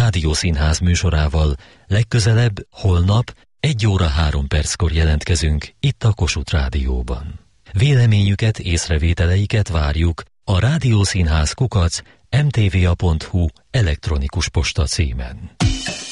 Rádiószínház műsorával legközelebb holnap 1:03 jelentkezünk itt a Kossuth Rádióban. Véleményüket, észrevételeiket várjuk a rádiószínház @mtva.hu elektronikus posta címen.